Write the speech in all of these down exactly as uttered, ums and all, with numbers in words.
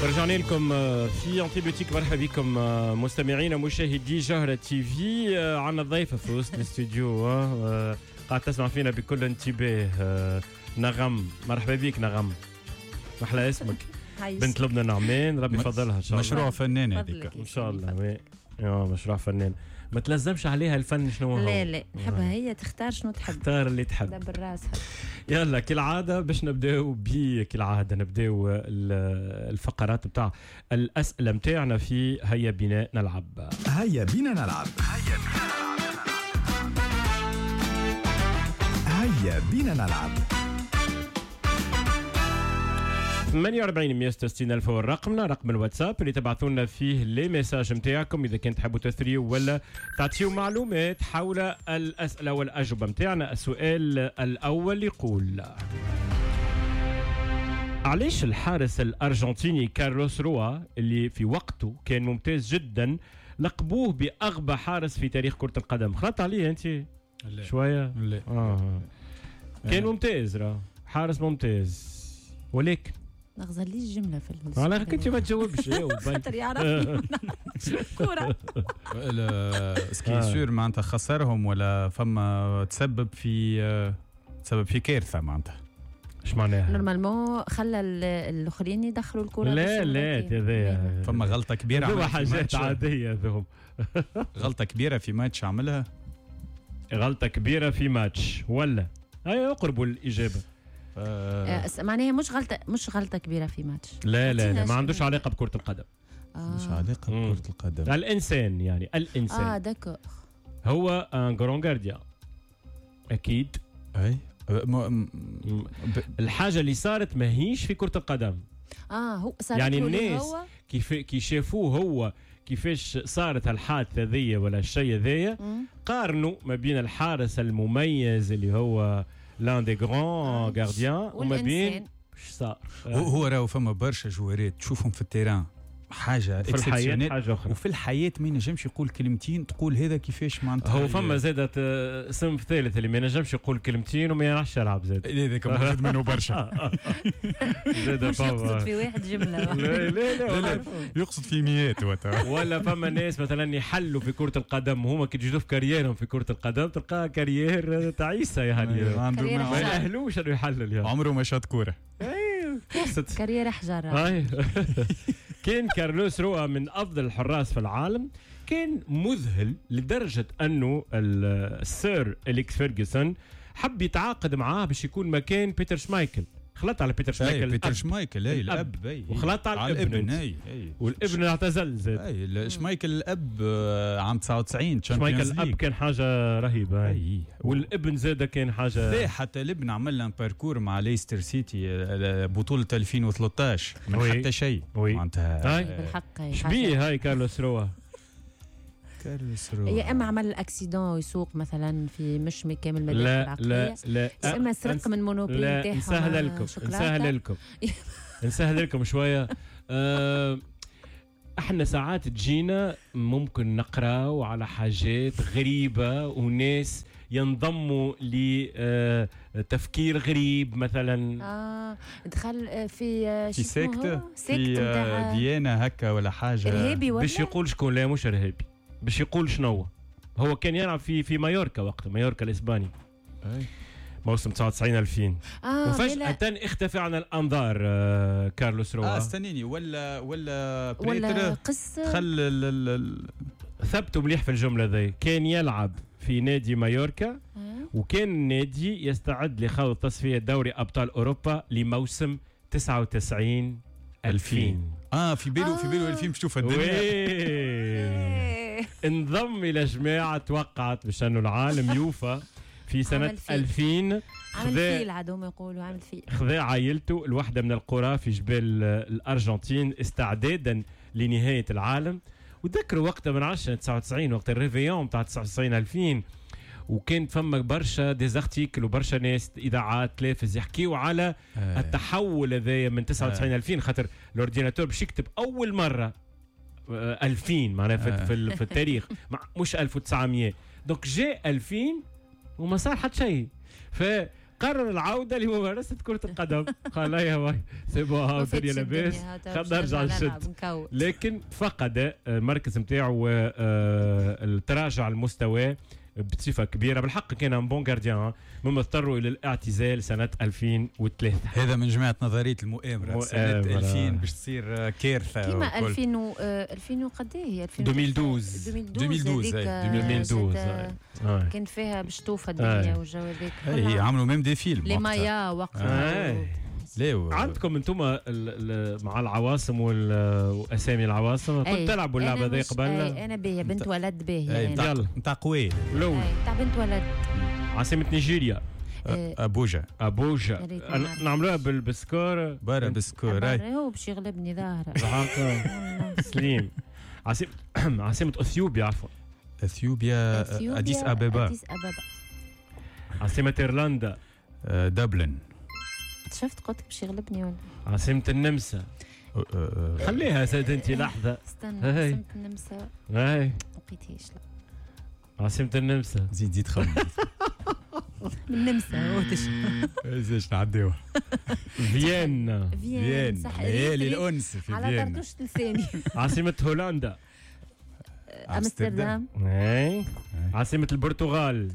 رجعنا لكم في انتيبيوتيك. مرحبا بكم مستمعينا مشاهدي جوهرة تي في. عندنا ضيفة في وسط الاستوديو قاعد تسمع فينا بكل انتباه. نغم، مرحبا بك نغم، محلى اسمك. بنت لبنى نعمان، ربي يفضلها ان شاء الله. مشروع فنان هذيك ان شاء الله. اه مشروع فنان، ما تلزمش عليها الفن شنو هو. لا لا نحبها هي تختار شنو تحب، تختار اللي تحب دبر راسها. يلا كالعاده باش نبداو بي كالعاده نبداو الفقرات بتاع الاسئله متاعنا في هيا بنا نلعب. هيا بنا نلعب هيا بنا نلعب. ثمانية وأربعين مئة وستين ألف هو رقمنا، رقم الواتساب اللي تبعثوا لنا فيه لي ميساج نتاعكم اذا كنت تحبوا تثريوا ولا تعطيوا معلومات حول الاسئله والاجوبه نتاعنا. السؤال الاول يقول: علاش الحارس الارجنتيني كارلوس روا اللي في وقته كان ممتاز جدا لقبوه باغبى حارس في تاريخ كره القدم؟ خلطت عليه انت لا. شويه لا. آه. كان ممتاز، راه حارس ممتاز، ولكن ما غزليش جمله في والله كنت ما تجاوبش. خاطر يعرفني كوره. سكي سور معناتها خسرهم ولا فما تسبب في تسبب في كارثه معناتها؟ اش معناها؟ نورمالمون خلى الاخرين يدخلوا الكره. لا لا هذايا فما غلطه كبيره، هذو حاجات عاديه ذوهم. غلطه كبيره في ماتش عملها، غلطه كبيره في ماتش ولا هيا اقربوا الاجابه. آه. معناها مش غلطه مش غلطه كبيره في ماتش. لا لا لا ما عندوش علاقه بكره القدم. آه. مش علاقه بكره القدم، الانسان يعني الانسان. اه داكور. هو ان جرون جارديان اكيد. اي م... م... الحاجه اللي صارت ماهيش في كره القدم. اه هو صارت يعني الناس هو كيف كي شافوه هو كيفاش صارت الحادثه ذي ولا الشيء ذي، قارنوا ما بين الحارس المميز اللي هو لان دي غران غارديان وما بين اش صار. هو راهو فما برشا جوارات تشوفهم في التيران حاجه اكسبسيونيل، حاجه اخرى، وفي الحياه ما ينجمش يقول كلمتين تقول هذا كيفاش معناتها. هو فما زادت صنف ثالث اللي ما ينجمش يقول كلمتين وما يعرفش يلعب زاد. هذاك موجود منه برشا. زاد مش يقصد في واحد جمله. لا لا لا يقصد في مئات. ولا فما ناس مثلا يحلوا في كره القدم وهما كي تجدوا في كاريرهم في كره القدم تلقاه كارير تعيسه يعني ما يأهلوش انه يحلل يعني. عمره ما شاط كوره. كارير حجر. كان كارلوس روا من افضل الحراس في العالم، كان مذهل لدرجه انه السير إليكس فيرغسون حب يتعاقد معاه باش يكون مكان بيتر شمايكل. خلط على بيتر شمايكل. بيتر شمايكل اي الاب، وخلط على الابن اي والابن اعتزل زاد. اي شمايكل الاب عام تسعة وتسعين شمايكل الاب كان حاجه رهيبه اي. والابن زاد كان حاجه. لا حتى الابن عمل لنا باركور مع ليستر سيتي بطوله ألفين وثلاثة عشر من وي. حتى شيء معناتها بالحق. شبيه هاي كارلوس روا. يا اما عمل الاكسيدون ويسوق مثلا في مش كامل مدى لا لا لا يا اما سرق من مونوبولي تاعهم. نسهل لكم نسهل لكم نسهل لكم شويه. أه احنا ساعات تجينا ممكن نقراو على حاجات غريبه وناس ينضموا لتفكير غريب مثلا. اه دخل في في سيكت في ديانه هكا ولا حاجه ارهابي ولا باش يقول شكون. لا مش ارهابي، باش يقول شنو هو كان يلعب في في مايوركا وقتها، مايوركا الاسباني موسم تسعة وتسعين ألفين. آه وفجأة اختفى عن الأنظار. آه كارلوس روا. اه استنيني ولا ولا ولا قصة خل ال ال ثبتوا مليح في الجملة ذي. كان يلعب في نادي مايوركا آه. وكان النادي يستعد لخوض تصفية دوري أبطال أوروبا لموسم تسعة وتسعين ألفين. اه في بالو آه. في بالو الفيلم تشوف الدنيا. انضم إلى جماعة توقعت باش أنه العالم يوفى في سنة ألفين. عمل فيل عادهم يقولوا عمل فيل. خذا عائلته الواحدة من القرى في جبال الأرجنتين استعدادا لنهاية العالم. وذكروا وقتها من عشرة تسعة وتسعين وقت الريفيون بتاع تسعة وتسعين ألفين، وكان فما برشا ديزارتيكل وبرشا ناس اذاعات تلفز يحكيوا على آه. التحول هذايا من تسعة وتسعين آه. ألفين، خاطر الاورديناتور باش يكتب اول مره ألفين معناها في, آه. في, في التاريخ مش ألف وتسعمية. دونك جاء ألفين وما صار حتى شيء. ف قرر العوده لممارسه كره القدم. قال يا واي سي بون هاو الدنيا لاباس خلينا نرجع نشد. لكن فقد المركز نتاعو تراجع المستوى بصفه كبيره. بالحق كان بون جارديان، مما اضطروا الى الاعتزال سنه ألفين وثلاثة. هذا من جماعه نظريه المؤامره سنه ألفين باش تصير كارثه. كيما ألفين و ألفين وقد ايه هي ألفين واثناعش ألفين واثناعش كان فيها بشطوفه الدنيا والجو هذاك. اي عملوا ميم دي فيلم لي مايا وقفوا. ليه عندكم انتم مع العواصم واسامي العواصم كنت تلعبوا اللعبه ذي قبل؟ انا باهيه بنت ولد باهيه. يلا نتاع قوي الاول تاع بنت ولد. عاصمه نيجيريا ابوجا. ابوجا نعملوها بالسكور برا بالسكور. هو باش يغلبني ظاهره. سليم. عاصمه عاصمه اثيوبيا عفوا. اثيوبيا اديس ابابا. اديس ابابا. عاصمه ايرلندا دبلن. شفت قلت باش يغلبني ولا؟ عاصمة النمسا. خليها سيد انت لحظة. استنى عاصمة النمسا. هاي لقيتهاش. لا عاصمة النمسا. زيد زيد خمس. النمسا وتش. ايش نعديوها. فيينا. فيينا. ليالي الأنس في فيينا. على طرطوش لساني. عاصمة هولندا. أمستردام. هاي. عاصمة البرتغال.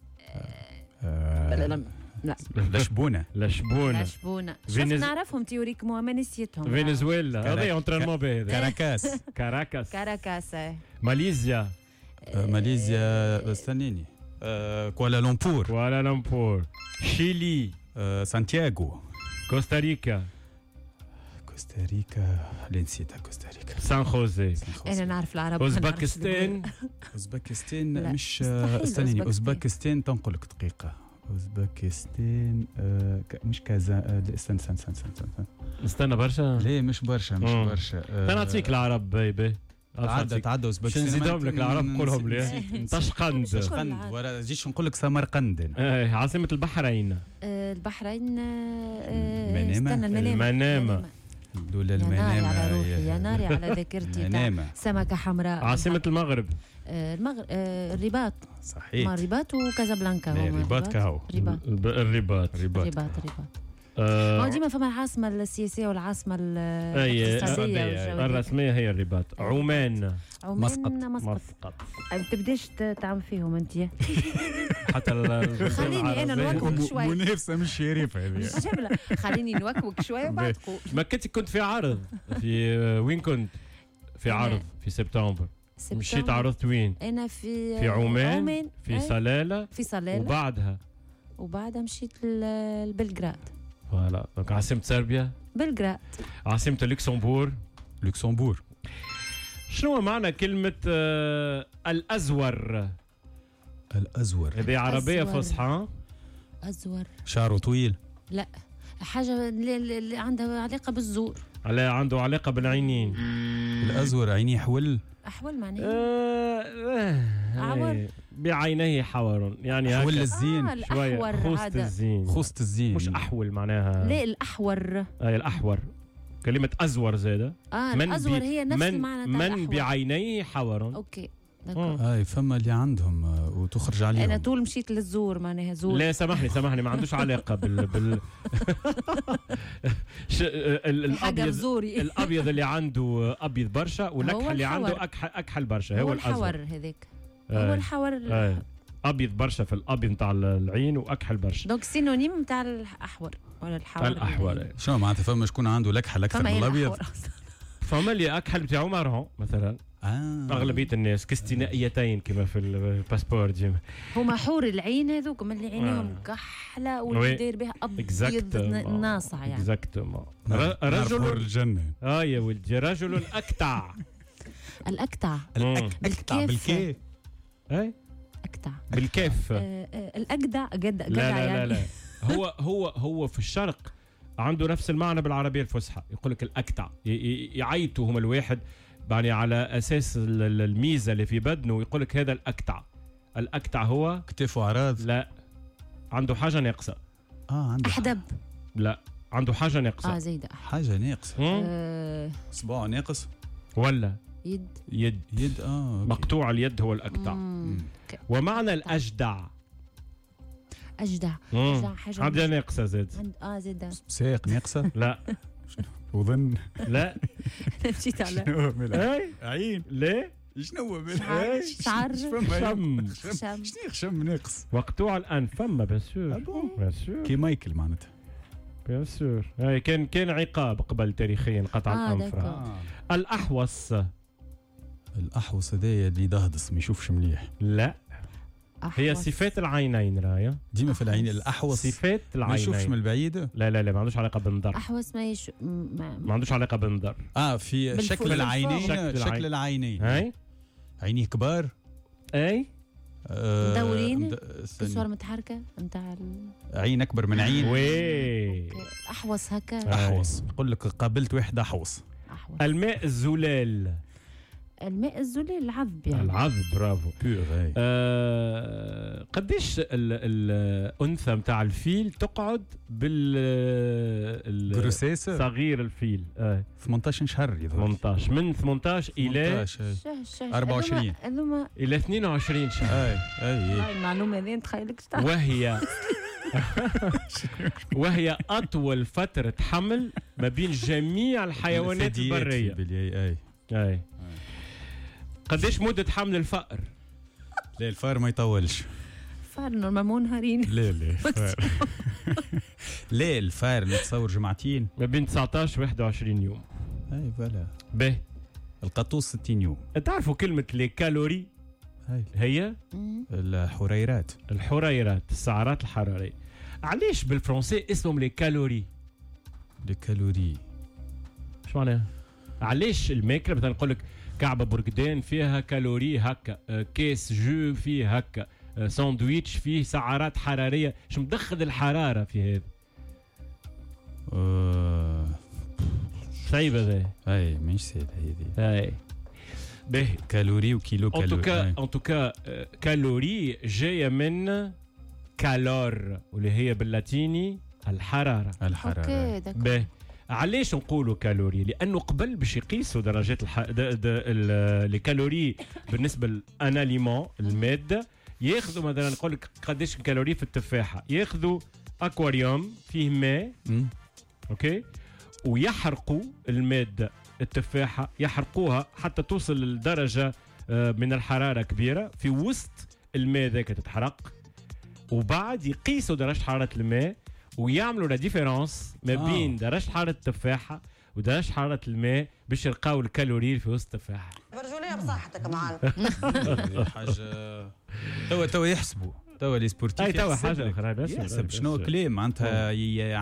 لا لا لا لشبونه. لشبونه. لشبونه. شفت نعرفهم تيوريك مو ما نسيتهم. فنزويلا هذا اونترينمون به. كاراكاس. كاراكاس. كاراكاس. ماليزيا. ماليزيا استنيني. كوالالمبور. كوالالمبور. شيلي. سانتياغو. كوستاريكا. كوستاريكا اللي نسيتها. كوستاريكا. سان خوزي. انا نعرف العرب. اوزبكستان. اوزبكستان مش استنيني. اوزبكستان تنقل لك دقيقه. اوزبكستان آه مش كازا. آه استنى استنى استنى استنى استنى برشا. ليه مش برشا مش مم. برشا. آه نعطيك العرب بايبي. تعدى تعدى اوزبكستان. نزيدهم لك العرب قولهم لي. طشقند. طشقند ولا جيش نقول لك سمرقند. ايه عاصمة البحرين. آه البحرين. آه منامة. استنى المنامة. دولة المنامة. يا ناري على روحي يا ناري على ذاكرتي. سمكة حمراء. عاصمة المغرب. المغرب. الرباط. صحيح. ما الرباط وكازابلانكا. الرباط كهو. الرباط. الرباط. الرباط. الرباط. ما ديما فما العاصمة السياسية والعاصمة الاقتصادية. الرسمية هي الرباط. عمان. مسقط. مسقط. ما تبداش تعمل فيهم انت. حتى خليني انا نوكوك شوي. منافسة مش شريفة هذه. خليني نوكوك شوي وبعد تقول. ما كنت كنت في عرض في وين كنت؟ في عرض في سبتمبر. مشيت عرضت وين؟ انا في في عمان. في صلالة. في صلالة. وبعدها وبعدها مشيت لبلغراد. فوالا دونك عاصمة صربيا بلغراد. عاصمة لوكسمبور. لوكسمبور. شنو معنى كلمة آه الأزور؟ الأزور هذه عربية فصحى. أزور شعره طويل. لا حاجة اللي عندها علاقة بالزور. على عنده علاقة بالعينين. الأزور عينيه حول. أحول معناه آه أعور. بعينيه حور يعني حول الزين. آه شوية خوست الزين. خوست الزين مش أحول معناها. لا الأحور. آه الأحور. كلمة أزور زادة. آه الأزور هي نفس المعنى تاع من بعينيه حور. أوكي. هاي فما اللي عندهم وتخرج عليهم. انا طول مشيت للزور معناها زور. لا سامحني سامحني ما عندوش علاقه بال بال ش... الابيض زوري. الابيض اللي عنده ابيض برشا واللكحه اللي عنده اكحل اكحل برشا. هو الحور هذاك. هو الحور. آه. ابيض برشا في الابيض نتاع العين واكحل برشا. دونك سينونيم نتاع الاحور ولا الحور. الاحور شنو معناتها فما شكون عنده لكحه اكثر من الابيض. فما اللي اكحل بتاعه مارهون مثلا. آه. اغلبيه الناس كاستنائيتين كما في الباسبور ديما. هما حور العين هذوك من اللي عينيهم آه. كحله واللي داير بها ابيض ناصع يعني. اكزاكتومون. رجل الجنه. اه يا ولدي رجل اكتع. الاكتع. الاكتع بالكيف. اي اكتع بالكيف. الاجدع جدع لا لا لا, لا. هو هو هو في الشرق عنده نفس المعنى بالعربيه الفصحى. يقول لك الاكتع يعيطوا هم الواحد يعني على اساس الميزه اللي في بدنه ويقول لك هذا الاكتع. الاكتع هو كتفه عراض. لا عنده حاجه ناقصه. اه عنده احدب. لا عنده حاجه ناقصه. اه زايده حاجه ناقصه. أه صباع ناقص ولا يد. يد يد اه مقطوع اليد هو الاكتع. ومعنى الاجدع. اجدع اجدع حاجه عندها ناقصه زاد عند اه زاد ساق ناقصه لا وظن لا مشيت على اي عين ليه شنو هو شعر شعر شم خشم شنو خشم ناقص وقتوع الان فما بيان سور بيان سور كي مايكل معناتها بيان سور هاي كان كان عقاب قبل تاريخيا قطع آه الانف آه. الاحوص الاحوص هذايا اللي يدهدس ما يشوفش مليح لا هي صفات العينين رايا ديما في العين الاحوص صفات العينين ما يشوفش من البعيد لا لا لا ما عندوش علاقه بالنظر احوص ما يش ما, ما عندوش علاقه بالنظر اه في شكل العينين شكل, شكل العينين هاي عينيه كبار اي مدورين الصور متحركه نتاع عين اكبر من عين وي احوص هكا احوص نقول لك قابلت واحد احوص الماء الزلال الماء الزلال العذب يعني العذب برافو بيغ آه قديش الانثى نتاع الفيل تقعد بال جروسيس صغير الفيل آه. ثمانية عشر شهر ثمانية من ثمانية عشر الى أربعة وعشرين الى اثنين وعشرين شهر اي اي المعلومه هذه نتخيلك وهي وهي اطول فتره حمل ما بين جميع الحيوانات البريه اي اي قديش مدة حمل الفأر؟ لا الفأر ما يطولش. الفأر نورمالمون نهارين. لا لا الفأر لا الفأر نتصور جمعتين ما بين تسعطاش و واحد وعشرين يوم. اي فوالا. باهي. القطوس ستين يوم. تعرفوا كلمة لي كالوري؟ هاي. هي الحريرات. الحريرات السعرات الحرارية. علاش بالفرنسي اسمهم لي كالوري؟ لي كالوري. شو معناها؟ علاش الماكلة مثلا نقول لك كعبة برقدان فيها كالوري هكا، كيس جو فيه هكا، ساندويتش فيه سعرات حرارية، شو مدخل الحرارة في هذا؟ أه... صعيبة ذا. اي مش سهلة هذه. اي. باهي. كالوري وكيلو كالوري. ان توكا ان توكا كالوري جاية من كالور واللي هي باللاتيني الحرارة. الحرارة. باهي. علاش نقولوا كالوري؟ لانه قبل باش يقيسوا درجات الح... الكالوري بالنسبه للاناليمون الماده ياخذوا مثلا نقول لك قداش الكالوري في التفاحه، ياخذوا اكواريوم فيه ماء اوكي ويحرقوا الماده التفاحه، يحرقوها حتى توصل لدرجه من الحراره كبيره في وسط الماء ذاك تتحرق، وبعد يقيسوا درجه حراره الماء ويعملوا لا ديفيرونس ما بين آه. درجه حراره التفاحه ودرجه حراره الماء باش يلقاو الكالوري في وسط التفاحه. برجوليه بصحتك يا معلم. حاجه توا توا يحسبوا توا لي سبورتيف اي توا حاجه اخرى بس يحسب شنو كلام معناتها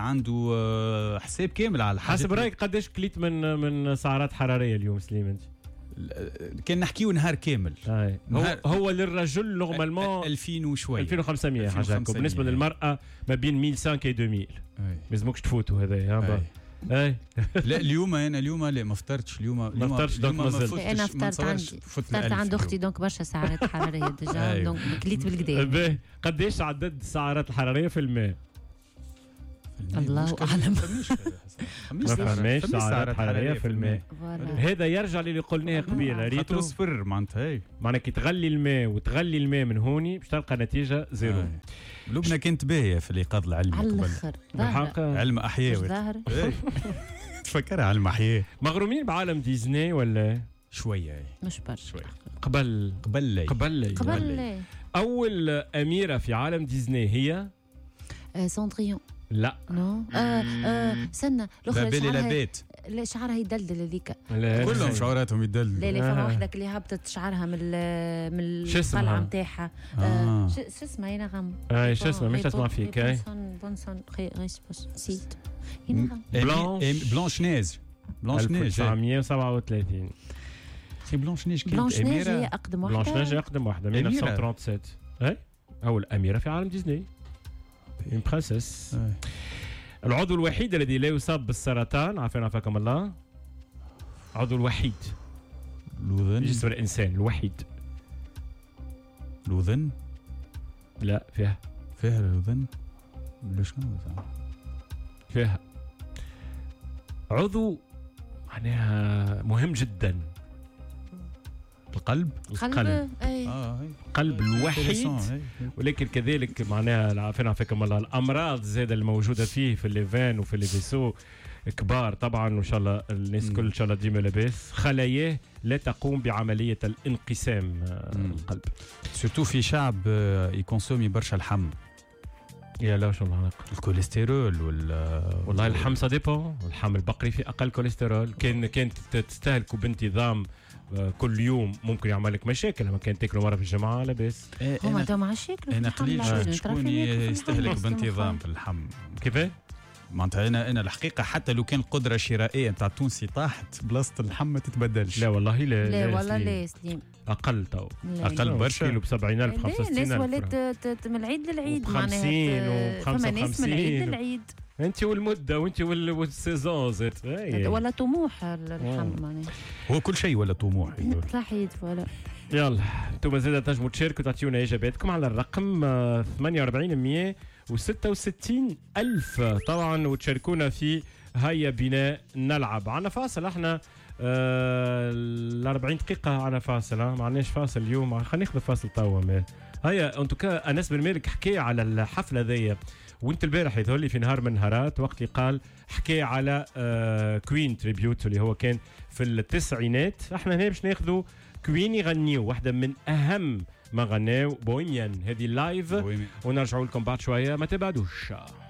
عنده حساب كامل على الحاجه. حسب رايك قداش كليت من من سعرات حراريه اليوم سليم انت؟ كان نحكيو نهار كامل. هو نهار هو للرجل نورمالمون ألفين وشويه ألفين وخمسمية حاجه هكا، بالنسبه للمراه ما بين ألف وخمسمية و ألفين. ما لازمكش تفوتوا هذا. اي لا اليوم انا اليوم لا ما فطرتش اليوم ما فطرتش دونك مازلت. انا فطرت عندي فطرت عند اختي دونك برشا سعرات حراريه ديجا دونك كليت بالكدا. قداش عدد السعرات الحراريه في الماء؟ الله اعلم. ما فهمناش سعرات حراريه في الماء. هذا يرجع للي قلناه قبيله ريتو صفر معناتها. معناها كي تغلي الماء وتغلي الماء من هوني باش تلقى نتيجه زيرو. لبنى كانت باهيه في الايقاظ العلمي على الاخر علم احياء. تفكرها علم احياء. مغرومين بعالم ديزني ولا شويه؟ مش برشا. قبل قبل قبل قبل اول اميره في عالم ديزني هي ساندريون. لا نو استنى الاخرى بابيلي لابيت. لا شعرها يدلدل هذيك. كلهم شعراتهم يدلدل. لا لا فما وحده اللي هبطت شعرها من من القلعه نتاعها. شو اسمها ينغم؟ اي شو اسمها مش تسمع فيك. اي بونسون غيش نسيت. بلانش نيز. بلانش نيز ألف وتسعمية وسبعة وثلاثين. سي بلانش نيز كانت بلانش نيز هي اقدم وحده. بلانش نيز اقدم وحده ألف وتسعمية وسبعة وثلاثين. اي اول اميره في عالم ديزني. une princesse. العضو الوحيد الذي لا يصاب بالسرطان عافانا عافاكم الله. العضو الوحيد الأذن. جسم الإنسان الوحيد. الأذن؟ لا فيها. فيها الأذن؟ ولا شنو؟ فيها. عضو معناها مهم جدا. القلب القلب آه قلب الوحيد، ولكن كذلك معناها عارفين فيكم الله الامراض زاده الموجوده فيه في الليفان وفي الليفيسو كبار طبعا، وان شاء الله الناس كل ان شاء الله ديما لاباس. خلاياه لا تقوم بعمليه الانقسام القلب، سورتو في شعب يكونسومي برشا اللحم. يا لا شو العلاقه؟ الكوليسترول وال والله اللحم سا ديبون، اللحم البقري فيه اقل كوليسترول. كان كانت تستهلكوا بانتظام كل يوم ممكن يعمل لك مشاكل، لما كان تاكلوا مره في الجمعه لاباس. هما تو مع الشكل انا قليل شكون يستهلك بانتظام في اللحم. كيفاه؟ معناتها انا انا الحقيقه حتى لو كان القدره الشرائيه نتاع التونسي طاحت بلاصه اللحم ما تتبدلش. لا والله لا لا, لا والله لا سليم اقل تو اقل برشا كيلو ب سبعين ألف خمسة وستين ألف. الناس ولات من العيد للعيد معناها فما ناس من العيد للعيد. انت والمده وانت والسيزون زيت ولا طموح اللحم معناها هو كل شيء ولا طموح صحيح. ولا يلا انتم زاد تنجموا تشاركوا تعطيونا اجاباتكم على الرقم ثمانية وأربعين مئة وستة وستين ألف طبعا، وتشاركونا في هيا بنا نلعب. عنا فاصل احنا آه ال أربعين دقيقة عنا فاصل، ما عندناش فاصل اليوم، خلينا ناخذ فاصل توا. هيا انتو كا انس بن مالك حكي على الحفلة ذي، وانت البارح يظهر لي في نهار من نهارات وقت اللي قال حكي على آه كوين تريبيوت اللي هو كان في التسعينات. احنا هنا باش ناخذوا كوين يغنيو واحدة من أهم ما غناو بوهيميان، هذه اللايف، ونرجعوا لكم بعد شوية، ما تبعدوش.